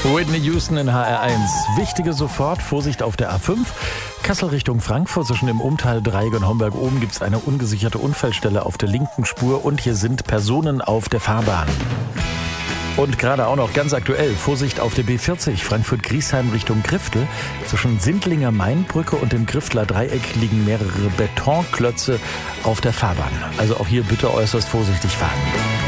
Whitney Houston in HR1. Wichtige sofort, Vorsicht auf der A5. Kassel Richtung Frankfurt, zwischen dem Umtal Dreieck und Homberg oben gibt es eine ungesicherte Unfallstelle auf der linken Spur und hier sind Personen auf der Fahrbahn. Und gerade auch noch ganz aktuell, Vorsicht auf der B40, Frankfurt-Griesheim Richtung Griftel. Zwischen Sindlinger Mainbrücke und dem Griftler Dreieck liegen mehrere Betonklötze auf der Fahrbahn. Also auch hier bitte äußerst vorsichtig fahren.